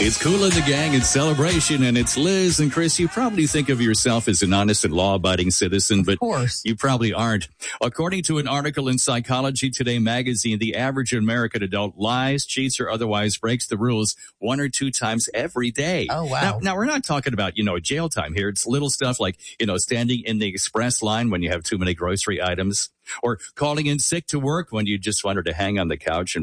It's Kool and the Gang in celebration, and it's Liz and Chris. You probably think of yourself as an honest and law-abiding citizen, but you probably aren't. According to an article in Psychology Today magazine, the average American adult lies, cheats, or otherwise breaks the rules 1 or 2 times every day. Oh, wow. Now we're not talking about, jail time here. It's little stuff like, standing in the express line when you have too many grocery items, or calling in sick to work when you just wanted to hang on the couch and